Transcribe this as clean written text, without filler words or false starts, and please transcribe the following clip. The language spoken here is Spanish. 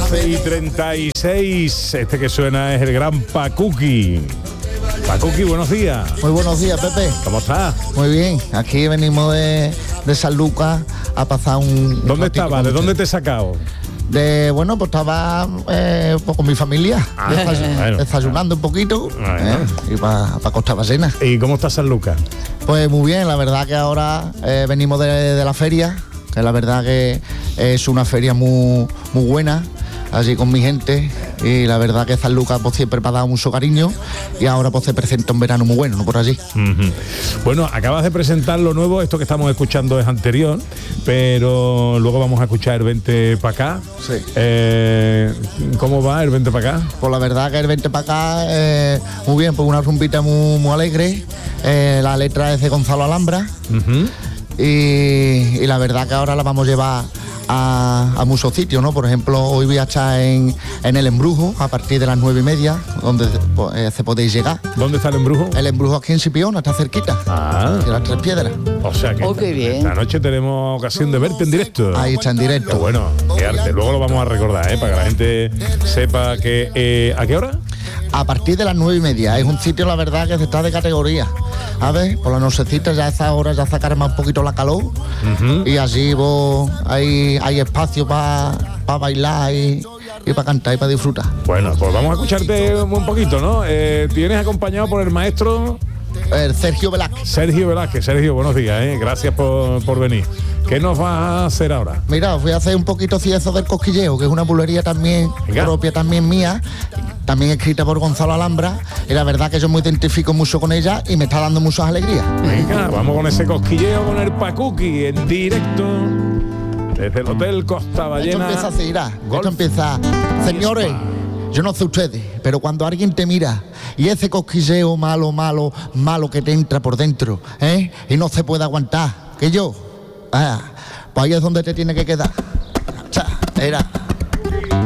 12:36. Este que suena es el gran Pacuqui. Pacuqui, buenos días. Muy buenos días, Pepe. ¿Cómo estás? Muy bien, aquí venimos de San Lucas a pasar un... ¿Dónde estabas? ¿De dónde te he sacado? Pues estaba pues con mi familia, desayunando un poquito y para Costa Ballena. ¿Y cómo está San Lucas? Pues muy bien, la verdad que ahora venimos de la feria, que la verdad que es una feria muy buena, allí con mi gente, y la verdad que San Lucas pues siempre me ha dado mucho cariño y ahora pues se presenta un verano muy bueno, ¿no? Por allí. Bueno, acabas de presentar lo nuevo, esto que estamos escuchando es anterior, pero luego vamos a escuchar el Vente para acá. Sí. ¿Cómo va el Vente para acá? Pues la verdad que el Vente para acá, muy bien, pues una rumbita muy alegre, la letra es de Gonzalo Alhambra, y la verdad que ahora la vamos a llevar a muchos sitios, ¿no? Por ejemplo, hoy voy a estar en el Embrujo a partir de las 9:30, donde se podéis llegar. ¿Dónde está el Embrujo? El Embrujo aquí en Sipiona, está cerquita, de las Tres Piedras. O sea que qué bien. Esta noche tenemos ocasión de verte en directo. Ahí está en directo. Qué bueno, qué arte. Luego lo vamos a recordar, para que la gente sepa que... ¿a qué hora? A partir de las 9:30. Es un sitio, la verdad, que está de categoría. A ver, por la nochecita ya a esa hora ya sacará un poquito la calor. Y allí hay espacio para bailar y para cantar y para disfrutar. Bueno, pues vamos a escucharte un poquito, ¿no? Tienes acompañado por el maestro... Sergio Velázquez. Sergio, buenos días, gracias por venir. ¿Qué nos vas a hacer ahora? Mira, os voy a hacer un poquito ciezo del cosquilleo, que es una bulería también propia también mía, también escrita por Gonzalo Alhambra, y la verdad que yo me identifico mucho con ella y me está dando muchas alegrías. Venga, vamos con ese cosquilleo con el Pacuqui en directo desde el Hotel Costa Ballena. Esto empieza así, esto empieza, señores, yo no sé ustedes, pero cuando alguien te mira y ese cosquilleo malo que te entra por dentro, y no se puede aguantar, que yo, pues ahí es donde te tiene que quedar. Era.